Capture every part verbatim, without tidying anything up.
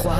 trois.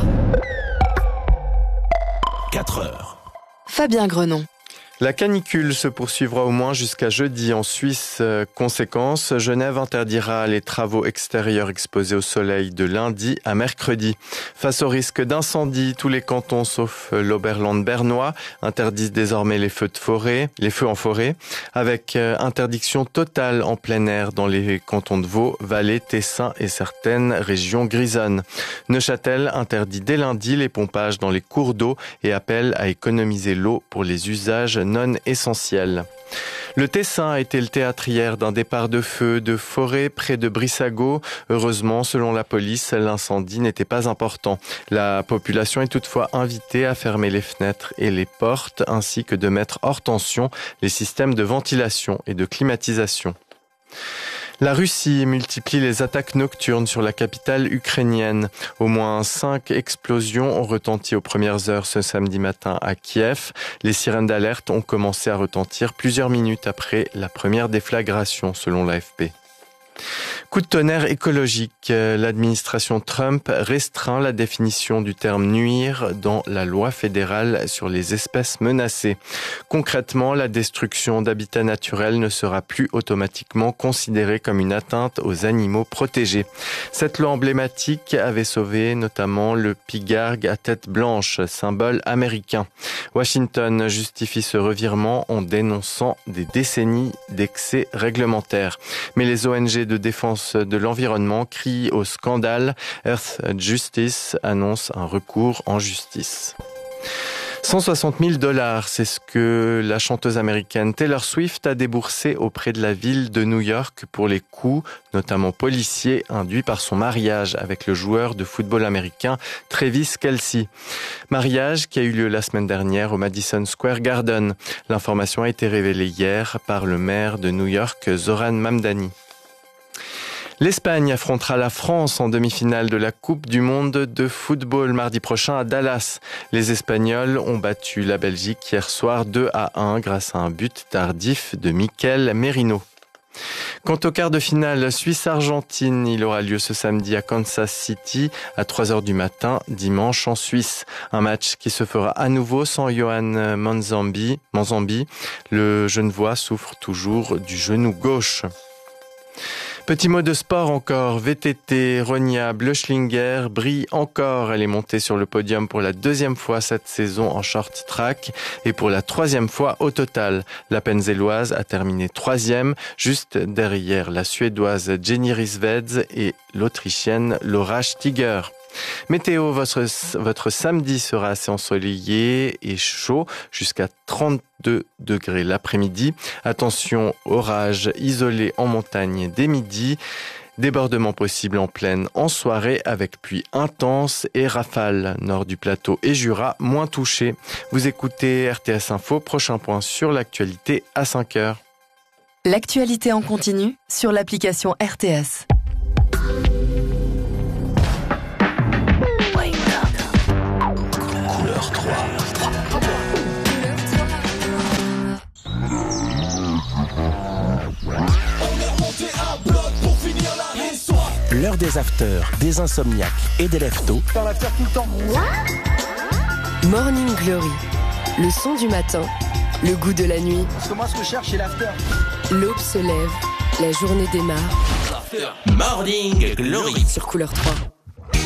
quatre heures. Fabien Grenon. La canicule se poursuivra au moins jusqu'à jeudi en Suisse. Conséquence, Genève interdira les travaux extérieurs exposés au soleil de lundi à mercredi. Face au risque d'incendie, tous les cantons sauf l'Oberland bernois interdisent désormais les feux de forêt, les feux en forêt, avec interdiction totale en plein air dans les cantons de Vaud, Valais, Tessin et certaines régions grisonnes. Neuchâtel interdit dès lundi les pompages dans les cours d'eau et appelle à économiser l'eau pour les usages non essentiel. Le Tessin a été le théâtre hier d'un départ de feu de forêt près de Brissago. Heureusement, selon la police, l'incendie n'était pas important. La population est toutefois invitée à fermer les fenêtres et les portes ainsi que de mettre hors tension les systèmes de ventilation et de climatisation. La Russie multiplie les attaques nocturnes sur la capitale ukrainienne. Au moins cinq explosions ont retenti aux premières heures ce samedi matin à Kiev. Les sirènes d'alerte ont commencé à retentir plusieurs minutes après la première déflagration, selon l'A F P. Coup de tonnerre écologique. L'administration Trump restreint la définition du terme nuire dans la loi fédérale sur les espèces menacées. Concrètement, la destruction d'habitats naturels ne sera plus automatiquement considérée comme une atteinte aux animaux protégés. Cette loi emblématique avait sauvé notamment le pigargue à tête blanche, symbole américain. Washington justifie ce revirement en dénonçant des décennies d'excès réglementaires. Mais les O N G de défense de l'environnement crient au scandale. Earth Justice annonce un recours en justice. cent soixante mille dollars, c'est ce que la chanteuse américaine Taylor Swift a déboursé auprès de la ville de New York pour les coups, notamment policiers, induits par son mariage avec le joueur de football américain Travis Kelce. Mariage qui a eu lieu la semaine dernière au Madison Square Garden. L'information a été révélée hier par le maire de New York, Zoran Mamdani. L'Espagne affrontera la France en demi-finale de la Coupe du Monde de football mardi prochain à Dallas. Les Espagnols ont battu la Belgique hier soir deux à un grâce à un but tardif de Mikel Merino. Quant au quart de finale Suisse-Argentine, il aura lieu ce samedi à Kansas City à trois heures du matin, dimanche en Suisse. Un match qui se fera à nouveau sans Johan Manzambi. Manzambi. Le Genevois souffre toujours du genou gauche. Petit mot de sport encore, V T T, Ronia Blöchlinger brille encore. Elle est montée sur le podium pour la deuxième fois cette saison en short track et pour la troisième fois au total. La Penzelloise a terminé troisième, juste derrière la Suédoise Jenny Rissveds et l'Autrichienne Laura Stiger. Météo, votre, votre samedi sera assez ensoleillé et chaud jusqu'à trente-deux degrés l'après-midi. Attention, orage isolé en montagne dès midi. Débordement possible en plaine en soirée avec pluie intense et rafales. Nord du plateau et Jura moins touchés. Vous écoutez R T S Info, prochain point sur l'actualité à cinq heures. L'actualité en continu sur l'application R T S. L'heure des afters, des insomniaques et des leftos. Dans l'after tout le temps. Morning Glory, le son du matin, le goût de la nuit. Parce que moi, ce que je cherche, c'est l'after. L'aube se lève, la journée démarre. Morning Glory Sur Couleur trois.